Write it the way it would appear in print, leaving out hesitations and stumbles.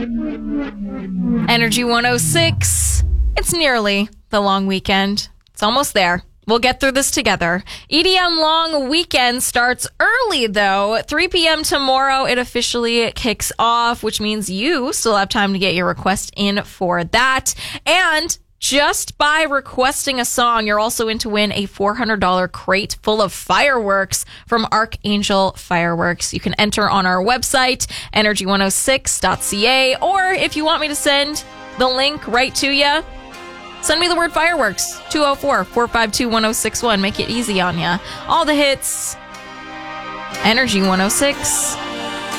Energy 106. It's nearly the long weekend. It's almost there. We'll get through this together. EDM Long Weekend starts early, though. 3 p.m. tomorrow, it officially kicks off, which means you still have time to get your request in for that. And just by requesting a song, you're also in to win a $400 crate full of fireworks from Archangel Fireworks. You can enter on our website, energy106.ca, or if you want me to send the link right to you, send me the word fireworks, 204-452-1061. Make it easy on ya. All the hits, Energy 106.